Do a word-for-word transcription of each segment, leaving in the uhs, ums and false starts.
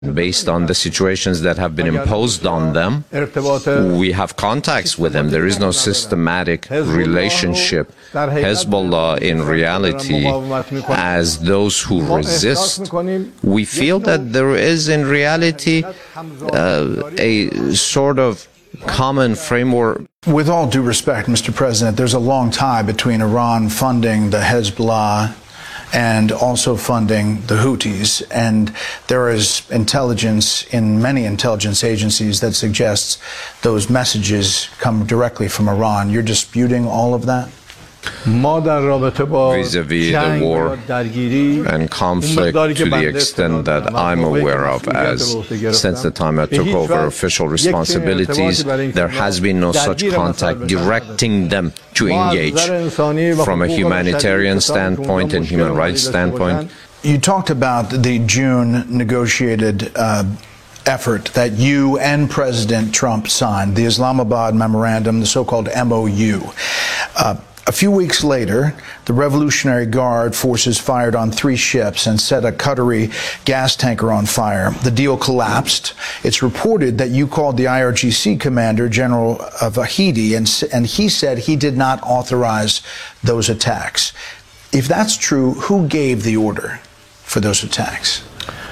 based on the situations that have been imposed on them. We have contacts with them. There is no systematic relationship. Hezbollah, in reality, as those who resist, we feel that there is, in reality, uh, a sort of common framework. With all due respect, Mister President, there's a long tie between Iran funding the Hezbollah and also funding the Houthis, and there is intelligence in many intelligence agencies that suggests those messages come directly from Iran. You're disputing all of that? Vis-a-vis the war and conflict, to the extent that I'm aware of, as since the time I took over official responsibilities, there has been no such contact directing them to engage from a humanitarian standpoint and human rights standpoint. You talked about the June negotiated uh, effort that you and President Trump signed, the Islamabad Memorandum, the so-called M O U. Uh, A few weeks later, the Revolutionary Guard forces fired on three ships and set a Qatari gas tanker on fire. The deal collapsed. It's reported that you called the I R G C commander, General Vahidi, and, and he said he did not authorize those attacks. If that's true, who gave the order for those attacks?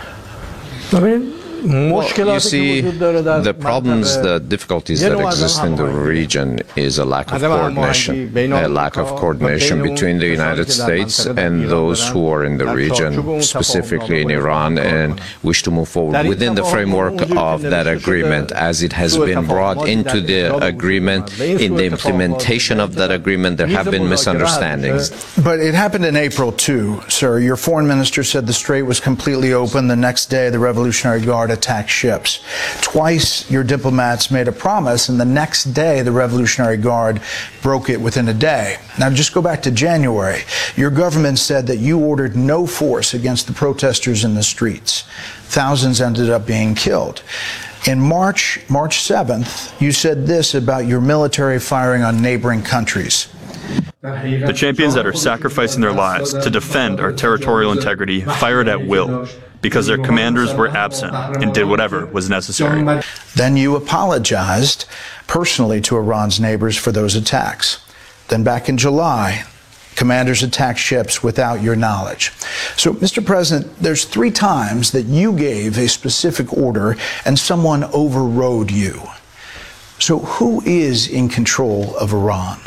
I mean, Well, you see, the problems, the difficulties that exist in the region is a lack of coordination, a lack of coordination between the United States and those who are in the region, specifically in Iran, and wish to move forward within the framework of that agreement as it has been brought into the agreement. In the implementation of that agreement, there have been misunderstandings. But it happened in April, too, sir. Your foreign minister said the strait was completely open. The next day, the Revolutionary Guard attack ships. Twice your diplomats made a promise, and the next day the Revolutionary Guard broke it within a day. Now just go back to January. Your government said that you ordered no force against the protesters in the streets. Thousands ended up being killed. In March, March seventh, you said this about your military firing on neighboring countries. The champions that are sacrificing their lives to defend our territorial integrity fired at will, because their commanders were absent and did whatever was necessary. Then you apologized personally to Iran's neighbors for those attacks. Then back in July, commanders attacked ships without your knowledge. So, Mister President, there's three times that you gave a specific order and someone overrode you. So who is in control of Iran?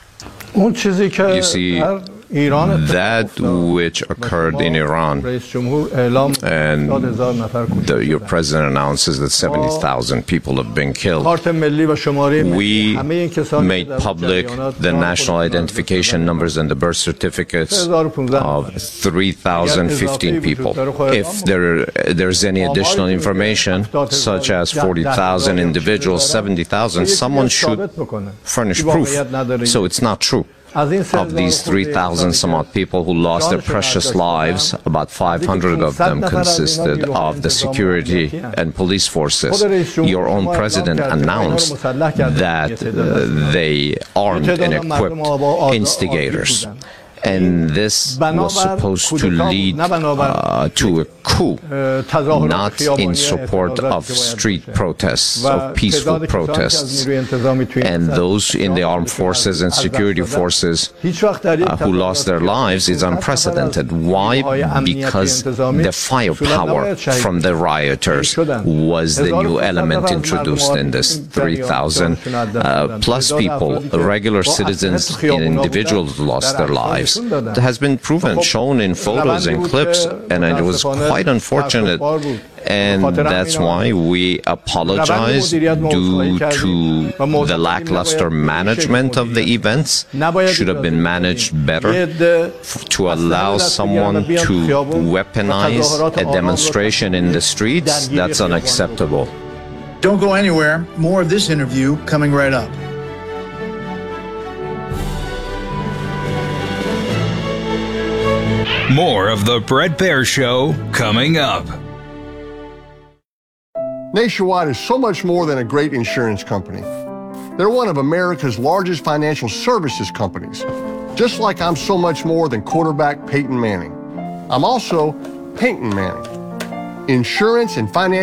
You see, that which occurred in Iran, and the, your president announces that seventy thousand people have been killed. We made public the national identification numbers and the birth certificates of three thousand fifteen people. If there there's any additional information, such as forty thousand individuals, seventy thousand, someone should furnish proof. So it's not true. Of these three thousand some odd people who lost their precious lives, about five hundred of them consisted of the security and police forces. Your own president announced that uh, they armed and equipped instigators. And this was supposed to lead uh, to a coup, not in support of street protests, of peaceful protests. And those in the armed forces and security forces uh, who lost their lives is unprecedented. Why? Because the firepower from the rioters was the new element introduced in this. three thousand uh, plus people, regular citizens and individuals lost their lives. That has been proven, shown in photos and clips, and it was quite unfortunate. And that's why we apologize due to the lackluster management of the events. Should have been managed better. To allow someone to weaponize a demonstration in the streets, that's unacceptable. Don't go anywhere. More of this interview coming right up. More of the Bret Baier Show coming up. Nationwide is so much more than a great insurance company. They're one of America's largest financial services companies, just like I'm so much more than quarterback Peyton Manning. I'm also Peyton Manning. insurance and financial